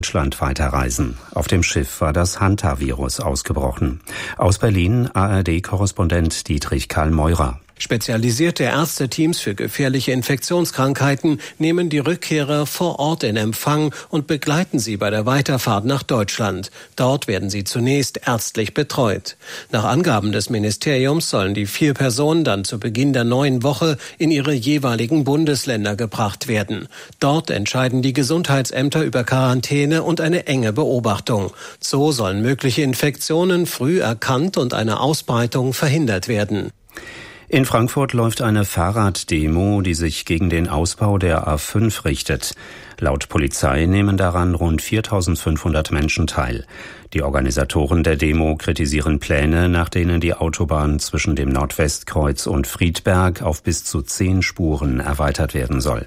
Deutschland weiterreisen. Auf dem Schiff war das Hantavirus ausgebrochen. Aus Berlin ARD-Korrespondent Dietrich Karl Meurer. Spezialisierte Ärzteteams für gefährliche Infektionskrankheiten nehmen die Rückkehrer vor Ort in Empfang und begleiten sie bei der Weiterfahrt nach Deutschland. Dort werden sie zunächst ärztlich betreut. Nach Angaben des Ministeriums sollen die 4 Personen dann zu Beginn der neuen Woche in ihre jeweiligen Bundesländer gebracht werden. Dort entscheiden die Gesundheitsämter über Quarantäne und eine enge Beobachtung. So sollen mögliche Infektionen früh erkannt und eine Ausbreitung verhindert werden. In Frankfurt läuft eine Fahrraddemo, die sich gegen den Ausbau der A5 richtet. Laut Polizei nehmen daran rund 4.500 Menschen teil. Die Organisatoren der Demo kritisieren Pläne, nach denen die Autobahn zwischen dem Nordwestkreuz und Friedberg auf bis zu 10 Spuren erweitert werden soll.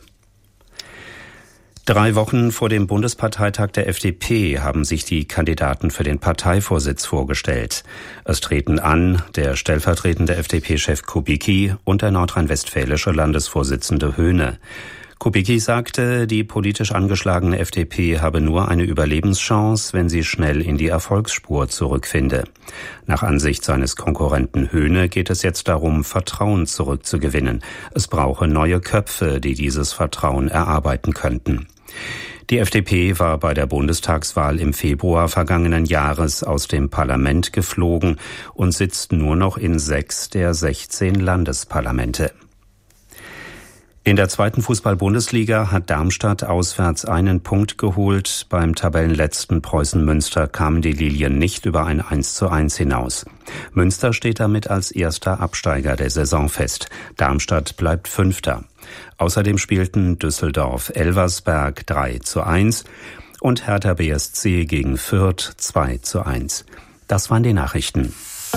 3 Wochen vor dem Bundesparteitag der FDP haben sich die Kandidaten für den Parteivorsitz vorgestellt. Es treten an der stellvertretende FDP-Chef Kubicki und der nordrhein-westfälische Landesvorsitzende Höhne. Kubicki sagte, die politisch angeschlagene FDP habe nur eine Überlebenschance, wenn sie schnell in die Erfolgsspur zurückfinde. Nach Ansicht seines Konkurrenten Höhne geht es jetzt darum, Vertrauen zurückzugewinnen. Es brauche neue Köpfe, die dieses Vertrauen erarbeiten könnten. Die FDP war bei der Bundestagswahl im Februar vergangenen Jahres aus dem Parlament geflogen und sitzt nur noch in 6 der 16 Landesparlamente. In der 2. Fußball-Bundesliga hat Darmstadt auswärts einen Punkt geholt. Beim Tabellenletzten Preußen Münster kamen die Lilien nicht über ein 1:1 hinaus. Münster steht damit als erster Absteiger der Saison fest. Darmstadt bleibt 5. Außerdem spielten Düsseldorf-Elversberg 3:1 und Hertha BSC gegen Fürth 2:1. Das waren die Nachrichten.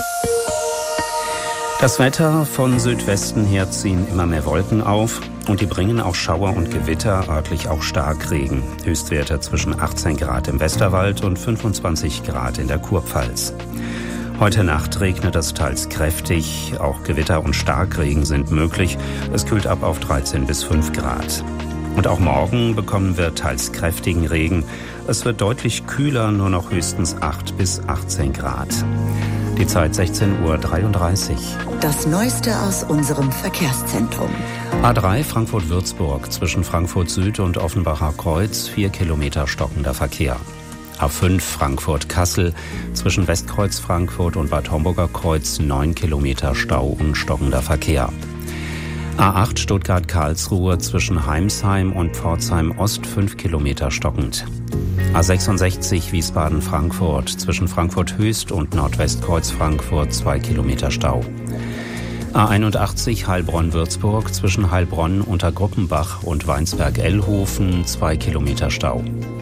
Das Wetter: von Südwesten her ziehen immer mehr Wolken auf und die bringen auch Schauer und Gewitter, örtlich auch Starkregen. Höchstwerte zwischen 18 Grad im Westerwald und 25 Grad in der Kurpfalz. Heute Nacht regnet es teils kräftig, auch Gewitter und Starkregen sind möglich. Es kühlt ab auf 13 bis 5 Grad. Und auch morgen bekommen wir teils kräftigen Regen. Es wird deutlich kühler, nur noch höchstens 8 bis 18 Grad. Die Zeit 16:33 Uhr. Das Neueste aus unserem Verkehrszentrum. A3 Frankfurt-Würzburg zwischen Frankfurt Süd und Offenbacher Kreuz 4 Kilometer stockender Verkehr. A5 Frankfurt-Kassel zwischen Westkreuz Frankfurt und Bad Homburger Kreuz 9 Kilometer Stau und stockender Verkehr. A8 Stuttgart-Karlsruhe zwischen Heimsheim und Pforzheim Ost 5 Kilometer stockend. A66 Wiesbaden-Frankfurt zwischen Frankfurt Höchst und Nordwestkreuz Frankfurt 2 Kilometer Stau. A81 Heilbronn-Würzburg zwischen Heilbronn unter Gruppenbach und Weinsberg-Ellhofen 2 Kilometer Stau.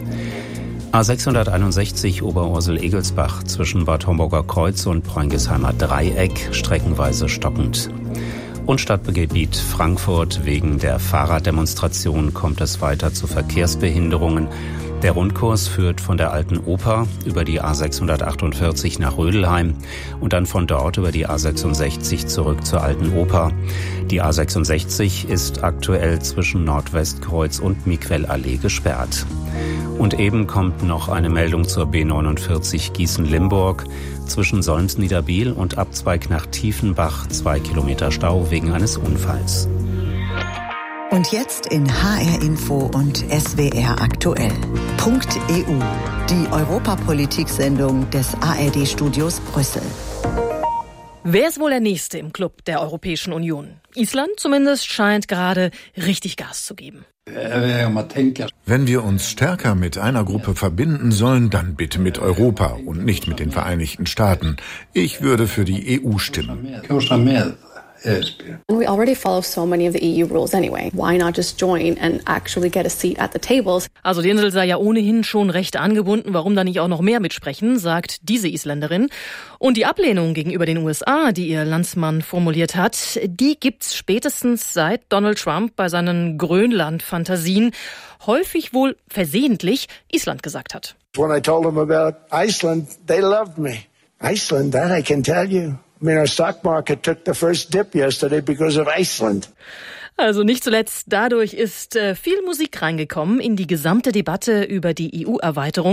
A661 Oberursel-Egelsbach zwischen Bad Homburger Kreuz und Preungesheimer Dreieck streckenweise stockend. Und Stadtgebiet Frankfurt: wegen der Fahrraddemonstration kommt es weiter zu Verkehrsbehinderungen. Der Rundkurs führt von der Alten Oper über die A648 nach Rödelheim und dann von dort über die A66 zurück zur Alten Oper. Die A66 ist aktuell zwischen Nordwestkreuz und Miquellallee gesperrt. Und eben kommt noch eine Meldung zur B49 Gießen-Limburg zwischen Solms-Niederbiel und Abzweig nach Tiefenbach 2 Kilometer Stau wegen eines Unfalls. Und jetzt in HR Info und SWR aktuell. .eu, die Europapolitik-Sendung des ARD-Studios Brüssel. Wer ist wohl der Nächste im Club der Europäischen Union? Island zumindest scheint gerade richtig Gas zu geben. Wenn wir uns stärker mit einer Gruppe verbinden sollen, dann bitte mit Europa und nicht mit den Vereinigten Staaten. Ich würde für die EU stimmen. We already follow so many of the EU rules anyway. Why not just join and actually get a seat at the tables? Also die Insel sei ja ohnehin schon recht angebunden. Warum da nicht auch noch mehr mitsprechen, sagt diese Isländerin. Und die Ablehnung gegenüber den USA, die ihr Landsmann formuliert hat, die gibt's spätestens seit Donald Trump bei seinen Grönland-Fantasien häufig wohl versehentlich Island gesagt hat. When I told them about Iceland, they loved me. Iceland, that I can tell you. I mean, our stock market took the first dip yesterday because of Iceland. Also nicht zuletzt dadurch ist viel Musik reingekommen in die gesamte Debatte über die EU-Erweiterung.